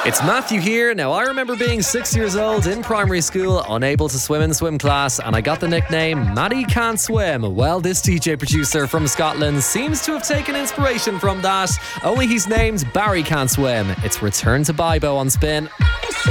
It's Matthew here. Now, I remember being 6 years old in primary school, unable to swim in swim class, and I got the nickname Matty Can't Swim. Well, this DJ producer from Scotland seems to have taken inspiration from that, only he's named Barry Can't Swim. It's Return to Bibo on Spin.